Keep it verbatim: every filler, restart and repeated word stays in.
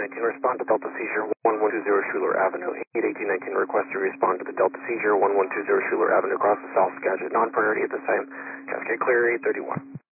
nineteen, respond to Delta Seizure one one two zero Schuler Avenue. eight eighteen nineteen, request to respond to the Delta Seizure one one two zero Schuler Avenue across the South Skagit. Non-priority at this time. Cascade clear, eight thirty-one.